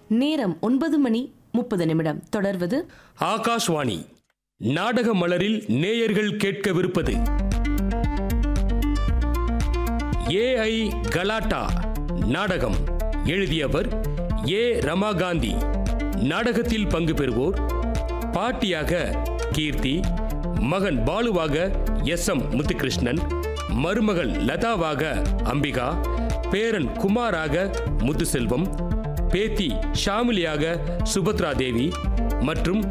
நேரம் 9:30 தொடர்வது ஆகாஷ்வாணி நாடக மலரில் நேயர்கள் கேட்கவிருப்பது ஏஐ கலாட்டா நாடகம். எழுதியவர் ஏ. ரமாகாந்தி. நாடகத்தில் பங்கு பெறுவோர்: பாட்டியாக கீர்த்தி, மகன் பாலுவாக எஸ்.எம். முத்துகிருஷ்ணன், மருமகள் லதாவாக அம்பிகா, பேரன் குமாராக முத்துசெல்வம், பேத்தி ஷாமிலியாக சுபத்ரா தேவி மற்றும்